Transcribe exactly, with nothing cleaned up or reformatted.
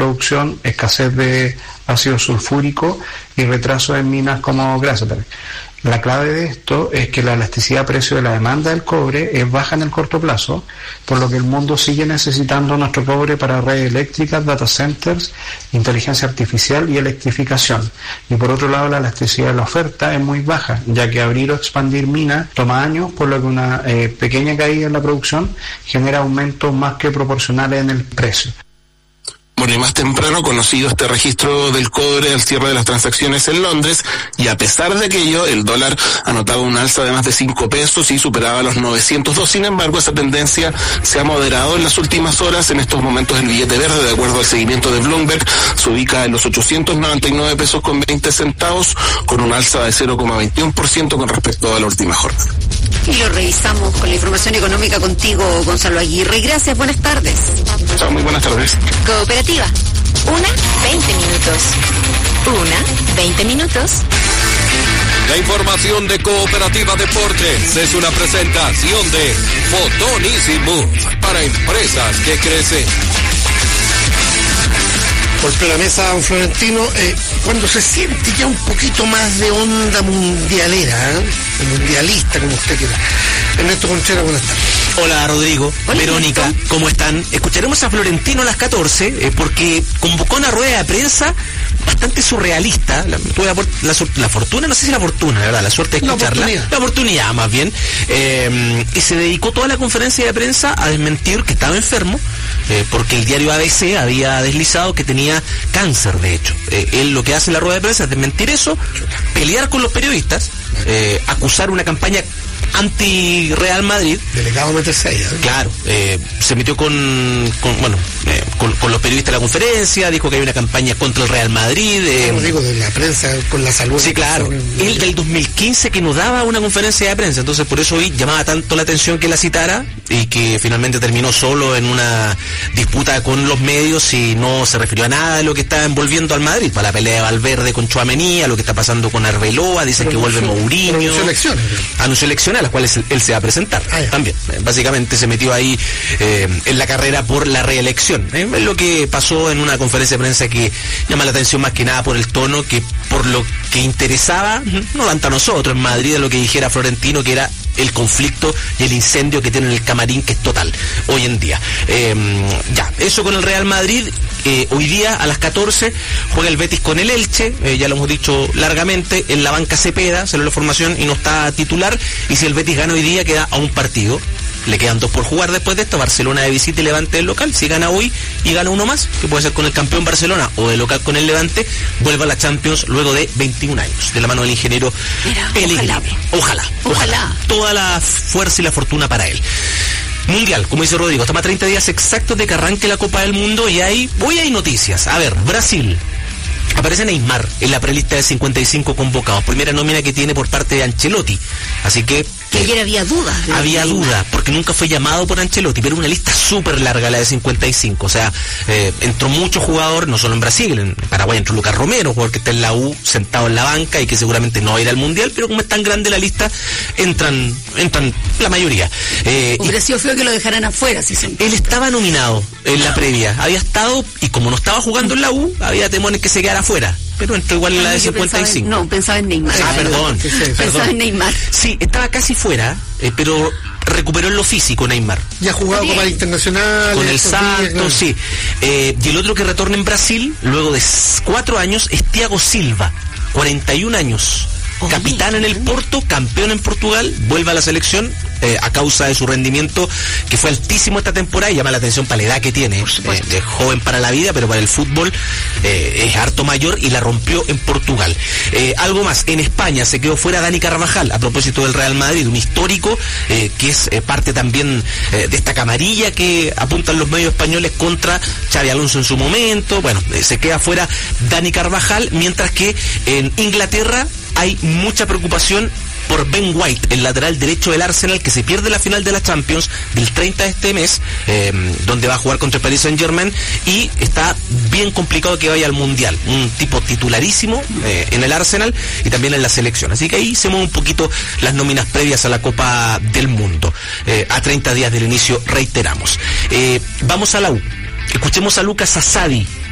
producción, escasez de ácido sulfúrico y retraso en minas como Grasberg. La clave de esto es que la elasticidad precio de la demanda del cobre es baja en el corto plazo, por lo que el mundo sigue necesitando nuestro cobre para redes eléctricas, data centers, inteligencia artificial y electrificación. Y por otro lado, la elasticidad de la oferta es muy baja, ya que abrir o expandir minas toma años, por lo que una eh, pequeña caída en la producción genera aumentos más que proporcionales en el precio. Bueno, y más temprano conocido este registro del cobre al cierre de las transacciones en Londres, y a pesar de aquello, el dólar anotaba un alza de más de cinco pesos y superaba los novecientos dos. Sin embargo, esa tendencia se ha moderado en las últimas horas. En estos momentos el billete verde, de acuerdo al seguimiento de Bloomberg, se ubica en los ochocientos noventa y nueve pesos con veinte centavos, con un alza de cero coma veintiuno por ciento con respecto a la última jornada. Y lo revisamos con la información económica contigo, Gonzalo Aguirre. Gracias, buenas tardes. Chao, muy buenas tardes. Cooperativa, una, veinte minutos. Una, veinte minutos. La información de Cooperativa Deportes es una presentación de Photon Easy Move para empresas que crecen. Golpeó la mesa don Florentino, eh, cuando se siente ya un poquito más de onda mundialera, ¿eh? mundialista, como usted quiera. Ernesto Conchera, buenas tardes. Hola Rodrigo, Hola, Verónica, Ernesto. ¿cómo están? Escucharemos a Florentino a las catorce, eh, porque convocó una rueda de prensa bastante surrealista. La, tuve la, la, la fortuna, no sé si la fortuna, la verdad, la suerte de escucharla. La oportunidad. La oportunidad, más bien. Eh, y se dedicó toda la conferencia de prensa a desmentir que estaba enfermo, eh, porque el diario A B C había deslizado que tenía cáncer, de hecho. Eh, él lo que hace en la rueda de prensa es desmentir eso, pelear con los periodistas, eh, acusar una campaña anti-Real Madrid. Delegado meterse ahí, ¿eh? Claro, eh, se metió con, con bueno, eh, con, con los periodistas de la conferencia, dijo que hay una campaña contra el Real Madrid. Eh, Como digo, de la prensa con la salud. Sí, claro. Él del dos mil quince que nos daba una conferencia de prensa, entonces por eso hoy llamaba tanto la atención que la citara, y que finalmente terminó solo en una disputa con los medios y no se refirió a nada de lo que está envolviendo al Madrid, para la pelea de Valverde con Tchouaméni, a lo que está pasando con Arbeloa, dicen que vuelve Mourinho. Anunció elecciones. Anunció elecciones a las cuales él, él se va a presentar. Ah, también. Eh, básicamente se metió ahí eh, en la carrera por la reelección. Eh, es lo que pasó en una conferencia de prensa que llama la atención más que nada por el tono, que por lo que interesaba, no tanto a nosotros en Madrid, a lo que dijera Florentino, que era el conflicto y el incendio que tiene en el camarín, que es total hoy en día. Eh, ya, eso con el Real Madrid. Eh, hoy día a las catorce juega el Betis con el Elche, eh, ya lo hemos dicho largamente. En la banca Cepeda, salió la formación y no está titular, y si el Betis gana hoy día queda a un partido. Le quedan dos por jugar después de esto, Barcelona de visita y Levante del local. Si gana hoy y gana uno más, que puede ser con el campeón Barcelona o de local con el Levante, vuelve a la Champions luego de veintiún años, de la mano del ingeniero Pellegrini. Ojalá, ojalá, ojalá. Toda la fuerza y la fortuna para él. Mundial, como dice Rodrigo, estamos a treinta días exactos de que arranque la Copa del Mundo, y hay, hoy hay noticias. A ver, Brasil. Aparece Neymar en la prelista de cincuenta y cinco convocados, primera nómina que tiene por parte de Ancelotti, así que... Que ayer había dudas. Había dudas, porque nunca fue llamado por Ancelotti, pero una lista súper larga la de cincuenta y cinco, o sea, eh, entró mucho jugador, no solo en Brasil, en Paraguay entró Lucas Romero, jugador que está en la U, sentado en la banca y que seguramente no va a ir al Mundial, pero como es tan grande la lista, entran entran la mayoría. Eh, Hubiera sido feo que lo dejaran afuera, si se... Él estaba nominado en la previa, había estado, y como no estaba jugando en la U, había temores que se quedara afuera, pero entró igual en la de cincuenta y cinco. En, no, pensaba en Neymar. Ah, perdón, sí, sí, perdón. Pensaba en Neymar. Sí, estaba casi fuera, eh, pero recuperó en lo físico Neymar. Ya ha jugado Copa Internacional. Con el Santos, sí. Eh, y el otro que retorna en Brasil, luego de cuatro años, es Thiago Silva, cuarenta y un años. Oye, capitán en el Porto, campeón en Portugal, vuelve a la selección eh, a causa de su rendimiento, que fue altísimo esta temporada, y llama la atención para la edad que tiene. Eh, es joven para la vida, pero para el fútbol eh, es harto mayor, y la rompió en Portugal. Eh, algo más, en España se quedó fuera Dani Carvajal, a propósito del Real Madrid, un histórico eh, que es eh, parte también eh, de esta camarilla que apuntan los medios españoles contra Xabi Alonso en su momento. Bueno, eh, se queda fuera Dani Carvajal, mientras que en Inglaterra hay mucha preocupación por Ben White, el lateral derecho del Arsenal, que se pierde la final de la Champions del treinta de este mes, eh, donde va a jugar contra el Paris Saint-Germain, y está bien complicado que vaya al Mundial. Un tipo titularísimo eh, en el Arsenal y también en la selección. Así que ahí se mueven un poquito las nóminas previas a la Copa del Mundo. Eh, a treinta días del inicio, reiteramos. Eh, vamos a la U. Escuchemos a Lucas Asadi,